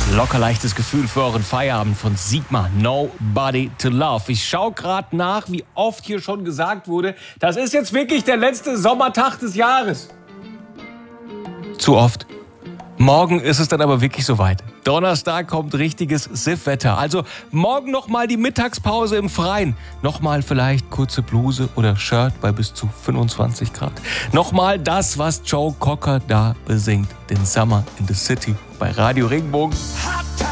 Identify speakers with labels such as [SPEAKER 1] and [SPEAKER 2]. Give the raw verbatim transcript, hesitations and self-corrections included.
[SPEAKER 1] Locker leichtes Gefühl für euren Feierabend von Sigma, Nobody to Love. Ich schaue gerade nach, wie oft hier schon gesagt wurde, das ist jetzt wirklich der letzte Sommertag des Jahres. Zu oft. Morgen ist es dann aber wirklich soweit. Donnerstag kommt richtiges Siff-Wetter. Also morgen nochmal die Mittagspause im Freien. Nochmal vielleicht kurze Bluse oder Shirt bei bis zu fünfundzwanzig Grad. Nochmal das, was Joe Cocker da besingt. Den Summer in the City bei Radio Regenbogen.